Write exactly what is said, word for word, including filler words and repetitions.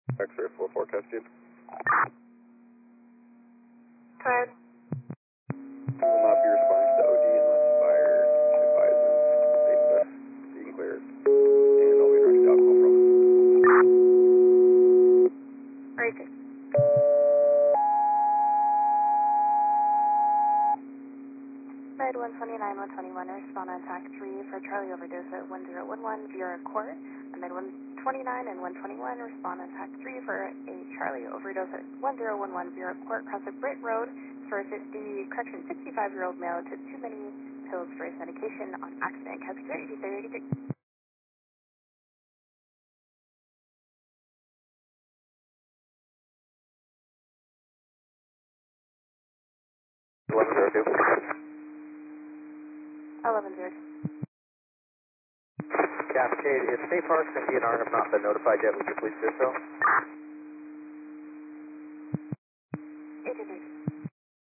X-ray four forecast, dude. Card. We will not be responding to O D unless fire advises safe bus being cleared. And I'll be directed to alcohol from Very good. Red one twenty-nine, one twenty-one, respond on TAC three for Charlie overdose at one zero one one, Vieira Court. And then one twenty-nine and one twenty-one, respond on TAC three for a Charlie overdose at one zero one one, Vieira Court, across the Britt Road for a fifty, correction, sixty-five-year-old male took too many pills for his medication on accident. Calculator eighty-three eighty-three. eleven zero two. eleven zero. Cascade, if Safe Parks and D N R have not been notified yet, would you please do so?